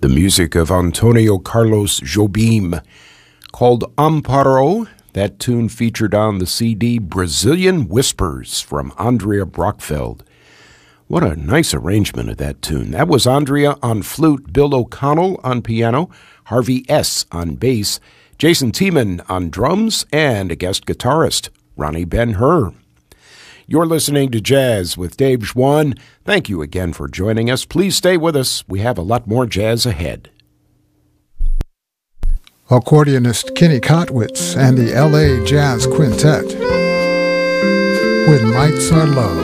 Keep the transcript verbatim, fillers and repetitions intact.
The music of Antonio Carlos Jobim, called Amparo. That tune featured on the C D Brazilian Whispers from Andrea Brockfeld. What a nice arrangement of that tune. That was Andrea on flute, Bill O'Connell on piano, Harvey S. on bass, Jason Tiemann on drums, and a guest guitarist, Ronnie Ben-Hur. You're listening to Jazz with Dave Schwann. Thank you again for joining us. Please stay with us. We have a lot more jazz ahead. Accordionist Kenny Kotwitz and the L A Jazz Quintet. When Lights Are Low.